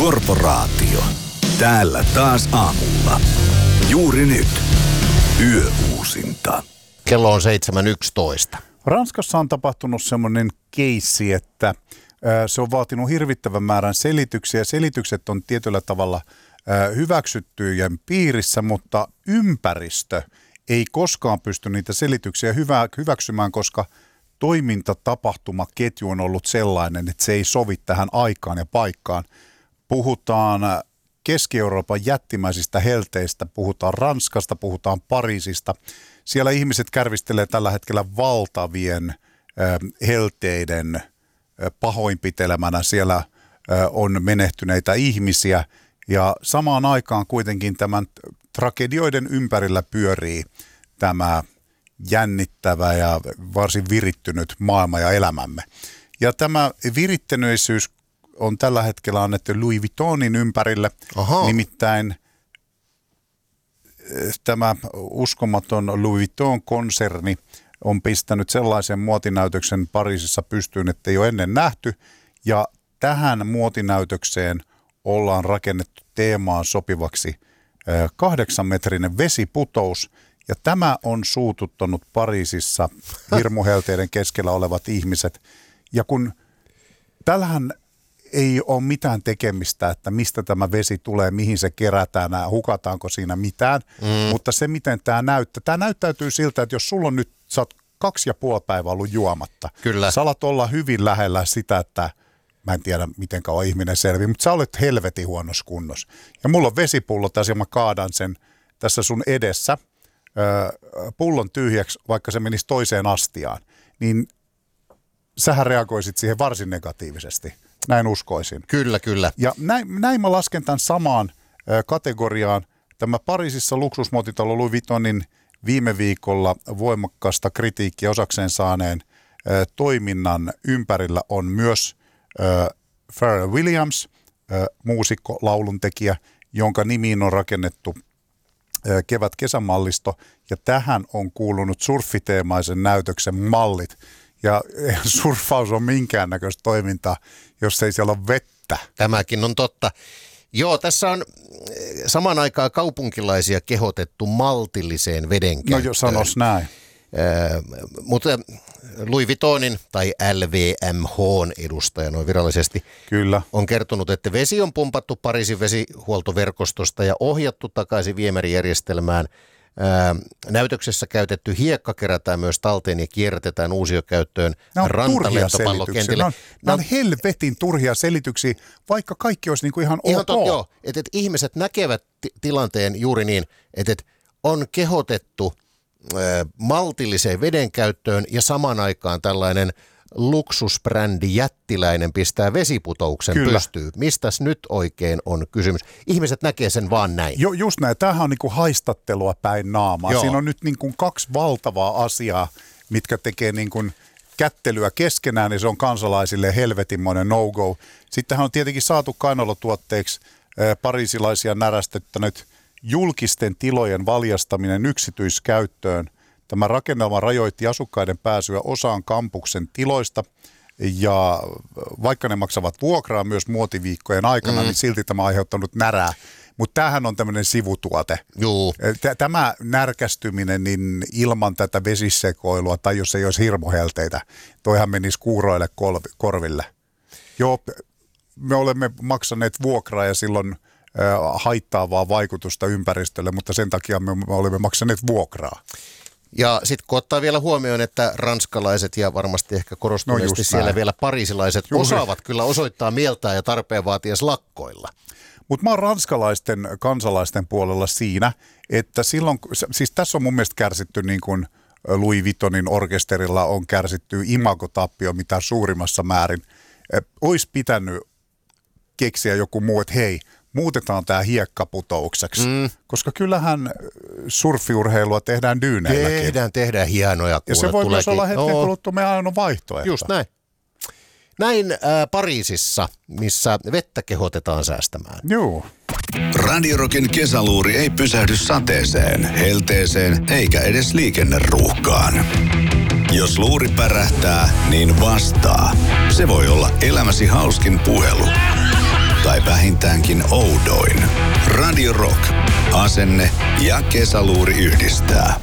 Korporaatio. Täällä taas aamulla. Juuri nyt. Yöuusinta. Kello on 7.11. Ranskassa on tapahtunut semmoinen keissi, että se on vaatinut hirvittävän määrän selityksiä. Selitykset on tietyllä tavalla hyväksyttyjen piirissä, mutta ympäristö ei koskaan pysty niitä selityksiä hyväksymään, koska toimintatapahtumaketju on ollut sellainen, että se ei sovi tähän aikaan ja paikkaan. Puhutaan Keski-Euroopan jättimäisistä helteistä, puhutaan Ranskasta, puhutaan Pariisista. Siellä ihmiset kärvistelee tällä hetkellä valtavien helteiden pahoinpitelemänä. Siellä on menehtyneitä ihmisiä ja samaan aikaan kuitenkin tämän tragedioiden ympärillä pyörii tämä jännittävä ja varsin virittynyt maailma ja elämämme. Ja tämä virittyneisyys on tällä hetkellä annettu Louis Vuittonin ympärille. Aha. Nimittäin tämä uskomaton Louis Vuitton-konserni on pistänyt sellaisen muotinäytöksen Pariisissa pystyyn, että ei ole ennen nähty. Ja tähän muotinäytökseen ollaan rakennettu teemaan sopivaksi 8-metrinen vesiputous. Ja tämä on suututtanut Pariisissa hirmuhelteiden keskellä olevat ihmiset. Ja kun tällähän ei ole mitään tekemistä, että mistä tämä vesi tulee, mihin se kerätään, hukataanko siinä mitään. Mutta se, miten tämä näyttäytyy siltä, että jos sulla on nyt, sä oot 2,5 päivää ollut juomatta. Kyllä. Sä alat olla hyvin lähellä sitä, että mä en tiedä miten kauan ihminen selvii, mutta sä olet helvetin huonossa kunnossa. Ja mulla on vesipullo tässä ja mä kaadan sen tässä sun edessä pullon tyhjäksi, vaikka se menisi toiseen astiaan. Niin sähän reagoisit siihen varsin negatiivisesti. Näin uskoisin. Kyllä, kyllä. Ja näin mä lasken tämän samaan kategoriaan. Tämä Pariisissa luksusmuotitalo Louis Vuittonin viime viikolla voimakkaasta kritiikkiä osakseen saaneen toiminnan ympärillä on myös Pharrell Williams, muusikko, lauluntekijä, jonka nimiin on rakennettu kevät-kesämallisto. Ja tähän on kuulunut surfiteemaisen näytöksen mallit. Ja surffaus on minkäännäköistä toimintaa, jos ei siellä ole vettä. Tämäkin on totta. Joo, tässä on samaan aikaan kaupunkilaisia kehotettu maltilliseen vedenkäyttöön. No jo sanos näin. Mutta Louis Vuittonin tai LVMH:n edustaja noin virallisesti Kyllä. on kertonut, että vesi on pumpattu Pariisin vesihuoltoverkostosta ja ohjattu takaisin viemärijärjestelmään. Näytöksessä käytetty hiekka kerätään myös talteen ja kierrätetään uusiokäyttöön rantalentopallokentille. Nämä on helvetin turhia selityksiä, vaikka kaikki olisi niinku ihan ok. Joo, että ihmiset näkevät tilanteen juuri niin, että on kehotettu maltilliseen vedenkäyttöön ja samaan aikaan tällainen luksusbrändi jättiläinen pistää vesiputouksen pystyyn. Mistäs nyt oikein on kysymys? Ihmiset näkee sen vaan näin. Just näin. Tämähän on niinku haistattelua päin naamaa. Joo. Siinä on nyt niinku 2 valtavaa asiaa, mitkä tekee niinku kättelyä keskenään, ja se on kansalaisille helvetinmoinen no-go. Sittenhän on tietenkin saatu kainalotuotteiksi pariisilaisia närästettänyt julkisten tilojen valjastaminen yksityiskäyttöön. Tämä rakennelma rajoitti asukkaiden pääsyä osaan kampuksen tiloista, ja vaikka ne maksavat vuokraa myös muotiviikkojen aikana, niin silti tämä on aiheuttanut närää. Mutta tämähän on tämmöinen sivutuote. Juu. Tämä närkästyminen niin ilman tätä vesisekoilua, tai jos ei olisi hirmuhelteitä, toihan menisi kuuroille korville. Joo, me olemme maksaneet vuokraa ja silloin haittaavaa vaikutusta ympäristölle, mutta sen takia me olemme maksaneet vuokraa. Ja sitten kun ottaa vielä huomioon, että ranskalaiset ja varmasti ehkä korostuneesti siellä vielä pariisilaiset osaavat kyllä osoittaa mieltään ja tarpeen vaatiessa lakkoilla. Mutta mä oon ranskalaisten kansalaisten puolella siinä, että silloin, siis tässä on mun mielestä kärsitty niin kuin Louis Vuittonin orkesterilla on kärsitty imagotappio mitä suurimmassa määrin. Ois pitänyt keksiä joku muu, että hei, muutetaan tämä hiekkaputoukseksi, koska kyllähän surfiurheilua tehdään dyyneilläkin. Tehdään hienoja. Ja se voi myös olla hetken kuluttua meidän ainoa vaihtoehto. Just näin. Näin Pariisissa, missä vettä kehotetaan säästämään. Joo. Radio Rockin kesäluuri ei pysähdy sateeseen, helteeseen eikä edes liikenneruuhkaan. Jos luuri pärähtää, niin vastaa. Se voi olla elämäsi hauskin puhelu. tai vähintäänkin oudoin. Radio Rock. Asenne ja kesäluuri yhdistää.